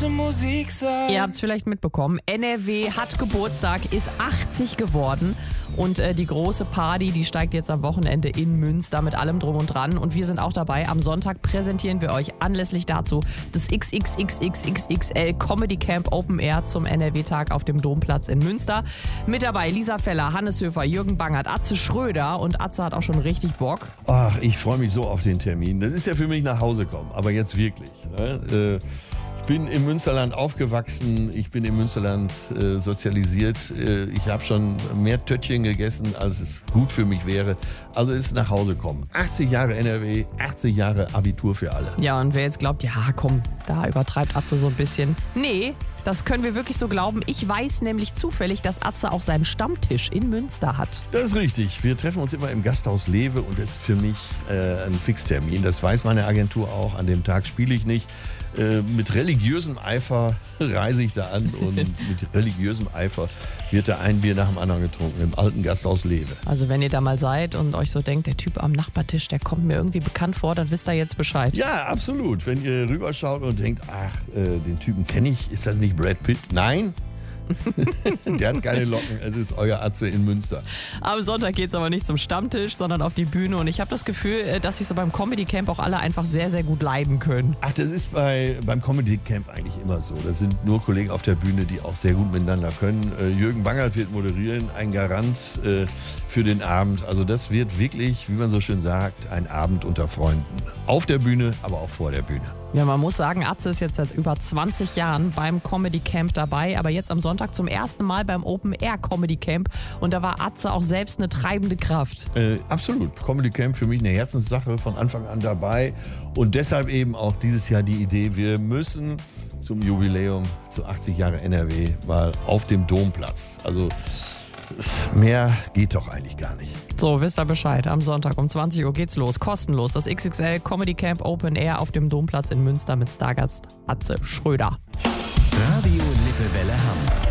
laute Musik sein. Ihr habt es vielleicht mitbekommen, NRW hat Geburtstag, ist 80 geworden und die große Party, die steigt jetzt am Wochenende in Münster mit allem drum und dran und wir sind auch dabei. Am Sonntag präsentieren wir euch anlässlich dazu das XXXXXXL Comedy Camp Open Air zum NRW-Tag auf dem Domplatz in Münster. Mit dabei Lisa Feller, Hannes Höfer, Jürgen Bangert, Atze Schröder und Atze hat auch schon richtig Bock. Ach, ich freue mich so auf den Termin. Das ist ja für mich nach Hause kommen, aber jetzt wirklich. Ne? Ich bin im Münsterland aufgewachsen, ich bin im Münsterland sozialisiert. Ich habe schon mehr Töttchen gegessen, als es gut für mich wäre. Also ist nach Hause kommen. 80 Jahre NRW, 80 Jahre Abitur für alle. Ja, und wer jetzt glaubt, ja komm, da übertreibt Atze so ein bisschen. Nee, das können wir wirklich so glauben. Ich weiß nämlich zufällig, dass Atze auch seinen Stammtisch in Münster hat. Das ist richtig. Wir treffen uns immer im Gasthaus Lewe und das ist für mich ein Fixtermin. Das weiß meine Agentur auch. An dem Tag spiele ich nicht. Mit religiösem Eifer reise ich da an und mit religiösem Eifer wird da ein Bier nach dem anderen getrunken im alten Gasthaus Lewe. Also wenn ihr da mal seid und euch so denkt, der Typ am Nachbartisch, der kommt mir irgendwie bekannt vor, dann wisst ihr jetzt Bescheid. Ja, absolut. Wenn ihr rüberschaut und denkt, ach, den Typen kenne ich, ist das nicht Brad Pitt? Nein. Der hat keine Locken, es ist euer Atze in Münster. Am Sonntag geht es aber nicht zum Stammtisch, sondern auf die Bühne und ich habe das Gefühl, dass sich so beim Comedy Camp auch alle einfach sehr, sehr gut leiden können. Ach, das ist beim Comedy Camp eigentlich immer so. Das sind nur Kollegen auf der Bühne, die auch sehr gut miteinander können. Jürgen Bangert wird moderieren, ein Garant für den Abend. Also das wird wirklich, wie man so schön sagt, ein Abend unter Freunden. Auf der Bühne, aber auch vor der Bühne. Ja, man muss sagen, Atze ist jetzt seit über 20 Jahren beim Comedy Camp dabei, aber jetzt am Sonntag zum ersten Mal beim Open Air Comedy Camp und da war Atze auch selbst eine treibende Kraft. Absolut. Comedy Camp für mich eine Herzenssache, von Anfang an dabei und deshalb eben auch dieses Jahr die Idee, wir müssen zum Jubiläum zu 80 Jahre NRW mal auf dem Domplatz. Also mehr geht doch eigentlich gar nicht. So, wisst ihr Bescheid. Am Sonntag um 20 Uhr geht's los. Kostenlos. Das XXL Comedy Camp Open Air auf dem Domplatz in Münster mit Stargast Atze Schröder. Radio Lippewelle Hamburg.